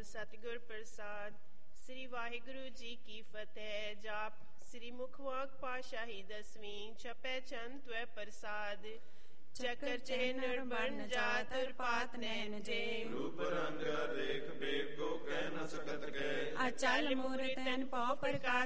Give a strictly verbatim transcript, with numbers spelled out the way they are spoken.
ਸਤਿਗੁਰ ਪ੍ਰਸਾਦ। ਸ੍ਰੀ ਵਾਹਿਗੁਰੂ ਜੀ ਕੀ ਫਤਿਹ। ਜਾਪ ਸ੍ਰੀ ਮੁਖਵਾਕ ਪਾਤਸ਼ਾਹੀ ਦਸਵੀਂ ਛਪੈ ਚੰਦ ਤਵੈ ਪ੍ਰਸਾਦ। ਚੱਕਰ ਚਿਹਨਰ ਬਨ ਜਾਤ ਪਾਤ ਨੈਨ ਜੇ ਰੂਪ ਰੰਗ ਰੇਖ ਬੇਗ ਕੋ ਕਹਿ ਨ ਸਕਤ ਕਹਿ। ਅਚਲ ਮੂਰਤਨ ਪਉ ਪ੍ਰਕਾਸ਼